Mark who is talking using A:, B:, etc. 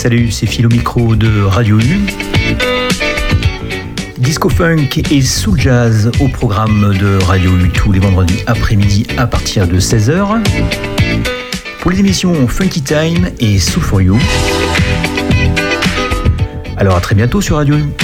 A: Salut, c'est Phil au micro de Radio U. Disco funk et soul jazz au programme de Radio U tous les vendredis après-midi à partir de 16h. Pour les émissions Funky Time et Soul for You. Alors à très bientôt sur Radio U.